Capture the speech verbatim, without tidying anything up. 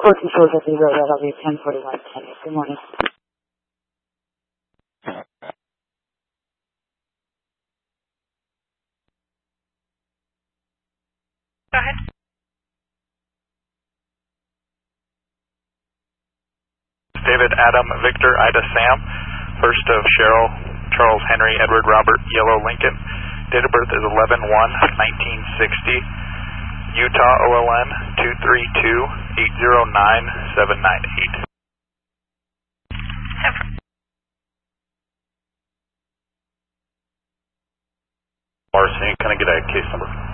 fourteen four fifty Road, that'll be ten forty-one ten. Good morning. Go ahead. David, Adam, Victor, Ida, Sam. First of Cheryl, Charles, Henry, Edward, Robert, Yellow, Lincoln. Date of birth is eleven one nineteen sixty. Utah, O L N two three two eight zero nine seven nine eight. Marcy, can I get a case number?